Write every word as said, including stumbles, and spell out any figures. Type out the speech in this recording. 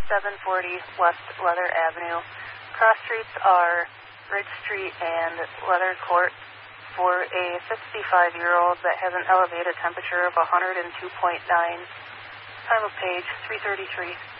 seven forty West Leather Avenue. Cross streets are Ridge Street and Leather Court for a sixty-five-year-old that has an elevated temperature of one hundred two point nine. Time of page, three thirty-three.